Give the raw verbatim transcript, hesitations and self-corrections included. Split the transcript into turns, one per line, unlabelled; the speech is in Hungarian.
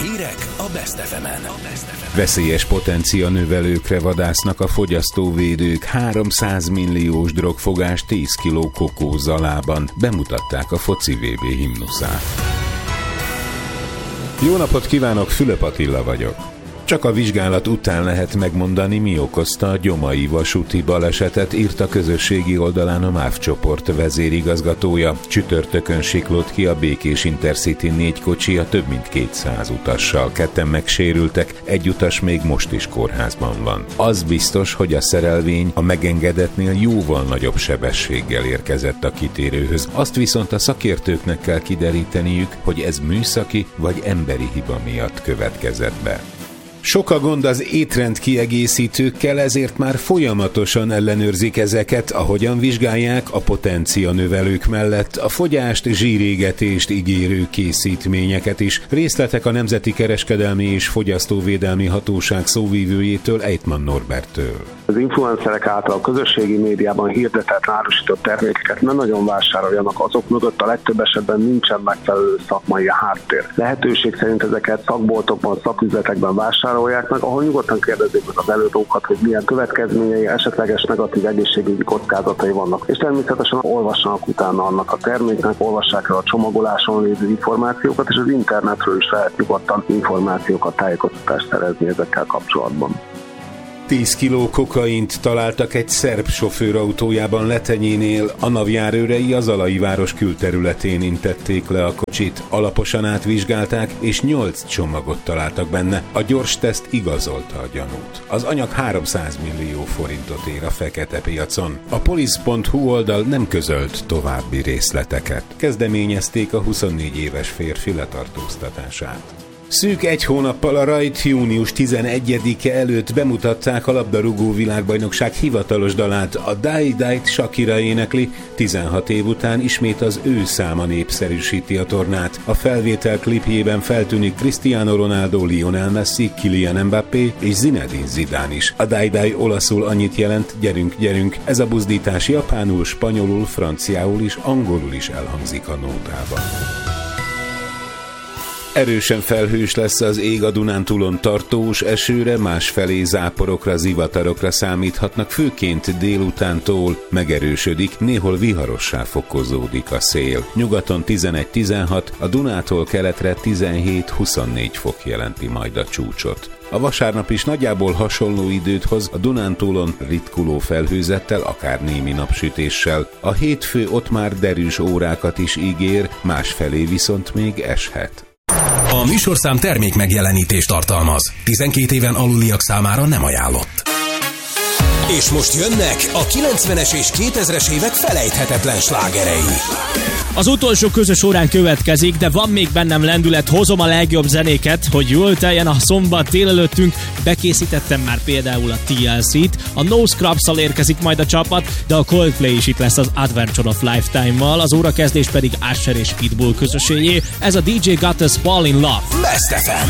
Hírek a Best ef emen.
Veszélyes potencia növelőkre vadásznak a fogyasztóvédők. háromszáz milliós drogfogás tíz kiló kokózalában. Bemutatták a foci vé bé himnuszát. Jó napot kívánok, Fülöp Attila vagyok. Csak a vizsgálat után lehet megmondani, mi okozta a gyomai vasúti balesetet, írt a közösségi oldalán a MÁV csoport vezérigazgatója. Csütörtökön siklott ki a Békés Intercity négy kocsija több mint kétszáz utassal. Ketten megsérültek, egy utas még most is kórházban van. Az biztos, hogy a szerelvény a megengedetnél jóval nagyobb sebességgel érkezett a kitérőhöz. Azt viszont a szakértőknek kell kideríteniük, hogy ez műszaki vagy emberi hiba miatt következett be. Sok a gond az étrend kiegészítőkkel, ezért már folyamatosan ellenőrzik ezeket, ahogyan vizsgálják a potencia növelők mellett a fogyást, zsírégetést ígérő készítményeket is. Részletek a Nemzeti Kereskedelmi és Fogyasztóvédelmi Hatóság szóvivőjétől, Ejtman Norberttől.
Az influencerek által a közösségi médiában hirdetett, árusított termékeket nem nagyon vásároljanak, azok mögött a legtöbb esetben nincsen megfelelő szakmai háttér. Lehetőség szerint ezeket szakboltokban, szaküzletekben vásárolják meg, ahol nyugodtan kérdezik meg az előadókat, hogy milyen következményei, esetleges negatív egészségügyi kockázatai vannak. És természetesen olvassanak utána annak a terméknek, olvassák el a csomagoláson lévő információkat, és az internetről is lehet nyugodtan információkat, tájékoztatást szerezni ezekkel kapcsolatban.
tíz kiló kokaint találtak egy szerb sofőr autójában Letenyénél. A NAV járőrei az Zalai város külterületén intették le a kocsit. Alaposan átvizsgálták, és nyolc csomagot találtak benne. A gyors teszt igazolta a gyanút. Az anyag háromszáz millió forintot ér a fekete piacon. A police pont hu oldal nem közölt további részleteket. Kezdeményezték a huszonnégy éves férfi letartóztatását. Szűk egy hónappal a rajt június tizenegyedike előtt bemutatták a labdarúgó világbajnokság hivatalos dalát. A Die Die-t Shakira énekli, tizenhat év után ismét az ő száma népszerűsíti a tornát. A felvétel klipjében feltűnik Cristiano Ronaldo, Lionel Messi, Kylian Mbappé és Zinedine Zidane is. A Die Die olaszul annyit jelent, gyerünk, gyerünk. Ez a buzdítás japánul, spanyolul, franciául és angolul is elhangzik a nótában. Erősen felhős lesz az ég, a Dunántúlon tartós esőre, másfelé záporokra, zivatarokra számíthatnak, főként délutántól megerősödik, néhol viharossá fokozódik a szél. Nyugaton tizenegy-tizenhat, a Dunától keletre tizenhét-huszonnégy fok jelenti majd a csúcsot. A vasárnap is nagyjából hasonló időt hoz, a Dunántúlon ritkuló felhőzettel, akár némi napsütéssel. A hétfő ott már derűs órákat is ígér, másfelé viszont még eshet.
A műsorszám termék megjelenítést tartalmaz. tizenkét éven aluliak számára nem ajánlott. És most jönnek a kilencvenes és kétezres évek felejthetetlen slágerei.
Az utolsó közös órán következik, de van még bennem lendület, hozom a legjobb zenéket, hogy jól teljen a szombat délelőttünk. Bekészítettem már például a té el cét, a No Scrubs-szal érkezik majd a csapat, de a Coldplay is itt lesz az Adventure of Lifetime-mal, az órakezdés pedig Usher és Pitbull közösségé. Ez a dé dzsé Got Us Fall in Love.
Best ef em.